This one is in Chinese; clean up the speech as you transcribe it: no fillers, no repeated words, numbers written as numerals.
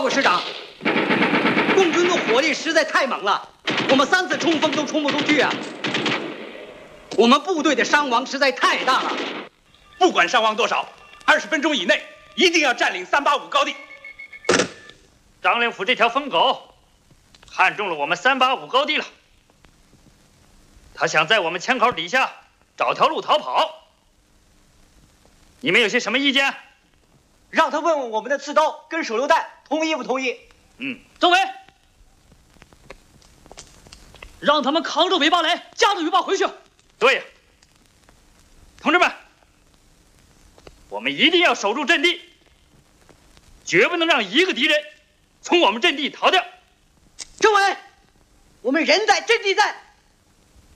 报告师长，共军的火力实在太猛了，我们3次冲锋都冲不出去啊！我们部队的伤亡实在太大了。 不管伤亡多少，20分钟以内一定要占领385高地。 张灵甫这条疯狗看中了我们385高地了，他想在我们枪口底下找条路逃跑。你们有些什么意见？ 让他问问我们的刺刀跟手榴弹同意不同意？ 政委，让他们扛着尾巴来，夹着尾巴回去。 对呀，同志们，我们一定要守住阵地，绝不能让一个敌人从我们阵地逃掉。 政委，我们人在阵地在。